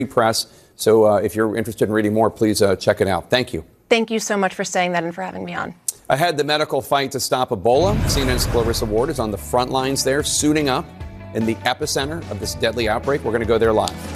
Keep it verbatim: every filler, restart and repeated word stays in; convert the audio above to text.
Press. So uh, if you're interested in reading more, please uh, check it out. Thank you. Thank you so much for saying that and for having me on. Ahead, the medical fight to stop Ebola. C N N's Clarissa Ward is on the front lines there, suiting up in the epicenter of this deadly outbreak. We're going to go there live.